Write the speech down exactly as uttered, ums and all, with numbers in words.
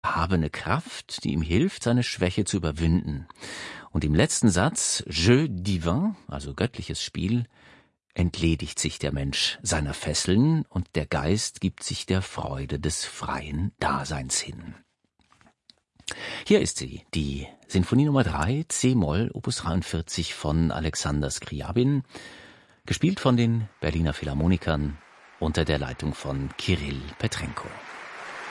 erhabene Kraft, die ihm hilft, seine Schwäche zu überwinden. Und im letzten Satz, Jeu divin, also göttliches Spiel, entledigt sich der Mensch seiner Fesseln und der Geist gibt sich der Freude des freien Daseins hin. Hier ist sie, die Sinfonie Nummer drei, C-Moll, Opus dreiundvierzig von Alexander Skriabin, gespielt von den Berliner Philharmonikern unter der Leitung von Kirill Petrenko.